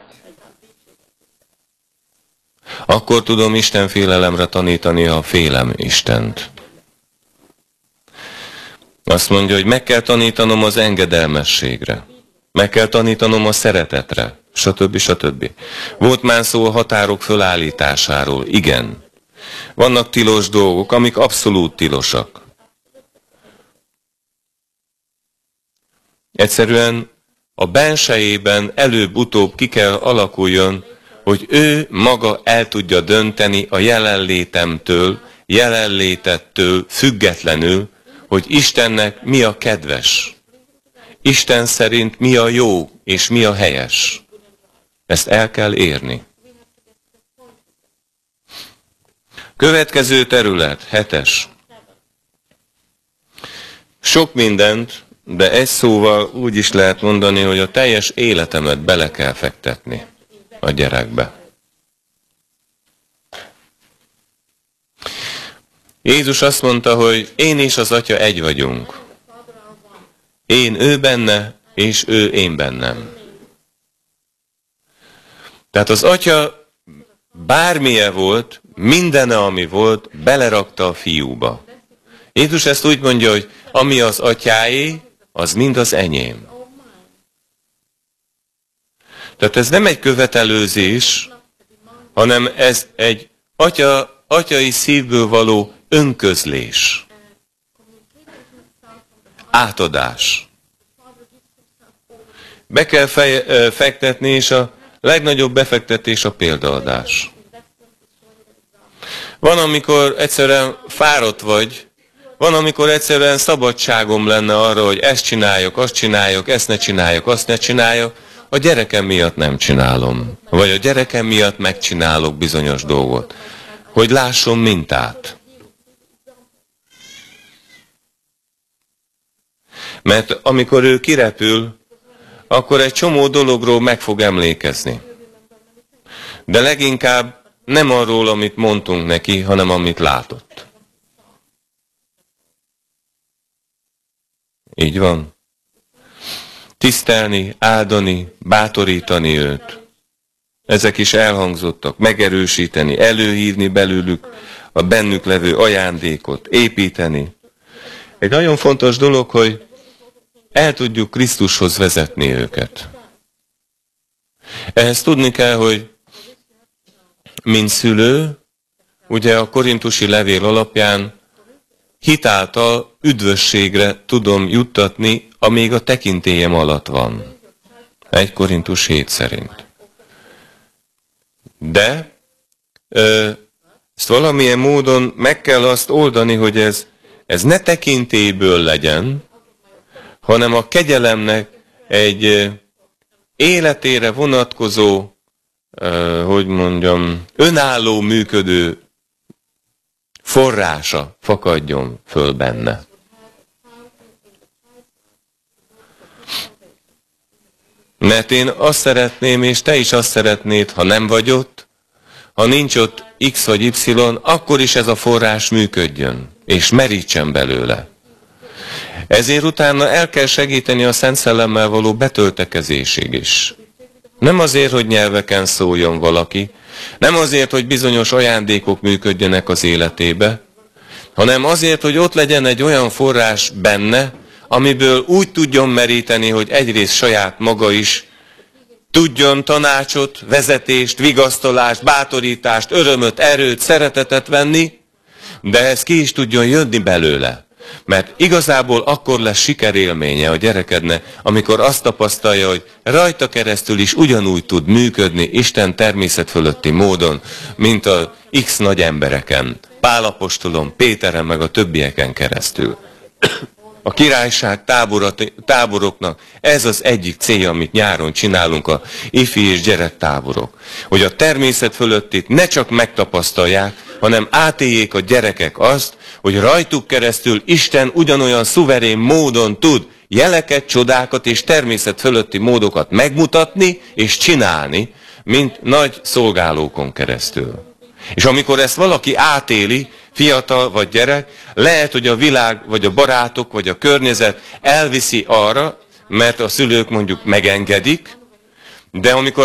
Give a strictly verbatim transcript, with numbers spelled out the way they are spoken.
Akkor tudom Isten félelemre tanítani, ha félem Istent. Azt mondja, hogy meg kell tanítanom az engedelmességre. Meg kell tanítanom a szeretetre, stb. stb. Volt már szó a határok fölállításáról. Igen. Vannak tilos dolgok, amik abszolút tilosak. Egyszerűen a bensejében előbb-utóbb ki kell alakuljon, hogy ő maga el tudja dönteni a jelenlétemtől, jelenlétettől függetlenül, hogy Istennek mi a kedves. Isten szerint mi a jó és mi a helyes. Ezt el kell érni. Következő terület, hetes. Sok mindent, de egy szóval úgy is lehet mondani, hogy a teljes életemet bele kell fektetni a gyerekbe. Jézus azt mondta, hogy én és az Atya egy vagyunk. Én ő benne, és ő én bennem. Tehát az Atya bármilyen volt, mindene, ami volt, belerakta a fiúba. Jézus ezt úgy mondja, hogy ami az Atyáé, az mind az enyém. Tehát ez nem egy követelőzés, hanem ez egy atya, atyai szívből való önközlés. Átadás. Be kell fej, fektetni, és a legnagyobb befektetés a példaadás. Van, amikor egyszerűen fáradt vagy, van, amikor egyszerűen szabadságom lenne arra, hogy ezt csináljak, azt csináljak, ezt ne csináljak, azt ne csináljak, a gyerekem miatt nem csinálom. Vagy a gyerekem miatt megcsinálok bizonyos dolgot. Hogy lásson mintát. Mert amikor ő kirepül, akkor egy csomó dologról meg fog emlékezni. De leginkább nem arról, amit mondtunk neki, hanem amit látott. Így van. Tisztelni, áldani, bátorítani őt. Ezek is elhangzottak. Megerősíteni, előhívni belőlük a bennük levő ajándékot, építeni. Egy nagyon fontos dolog, hogy el tudjuk Krisztushoz vezetni őket. Ehhez tudni kell, hogy mint szülő, ugye a korintusi levél alapján hitáltal üdvösségre tudom juttatni, amíg a tekintélyem alatt van. egy Korintus hét szerint. De ö, ezt valamilyen módon meg kell azt oldani, hogy ez, ez ne tekintélyből legyen, hanem a kegyelemnek egy ö, életére vonatkozó, ö, hogy mondjam, önálló működő forrása fakadjon föl benne. Mert én azt szeretném, és te is azt szeretnéd, ha nem vagy ott, ha nincs ott X vagy Y, akkor is ez a forrás működjön, és merítsen belőle. Ezért utána el kell segíteni a Szent Szellemmel való betöltekezésig is. Nem azért, hogy nyelveken szóljon valaki, nem azért, hogy bizonyos ajándékok működjenek az életébe, hanem azért, hogy ott legyen egy olyan forrás benne, amiből úgy tudjon meríteni, hogy egyrészt saját maga is tudjon tanácsot, vezetést, vigasztalást, bátorítást, örömöt, erőt, szeretetet venni, de ez ki is tudjon jönni belőle. Mert igazából akkor lesz sikerélménye a gyerekednek, amikor azt tapasztalja, hogy rajta keresztül is ugyanúgy tud működni Isten természet fölötti módon, mint a X nagy embereken, Pál apostolon, Péteren meg a többieken keresztül. A királyság táboroknak ez az egyik célja, amit nyáron csinálunk, a ifi és gyerektáborok. Hogy a természet fölöttit ne csak megtapasztalják, hanem átéljék a gyerekek azt, hogy rajtuk keresztül Isten ugyanolyan szuverén módon tud jeleket, csodákat és természet fölötti módokat megmutatni és csinálni, mint nagy szolgálókon keresztül. És amikor ezt valaki átéli, fiatal vagy gyerek, lehet, hogy a világ, vagy a barátok, vagy a környezet elviszi arra, mert a szülők mondjuk megengedik, de amikor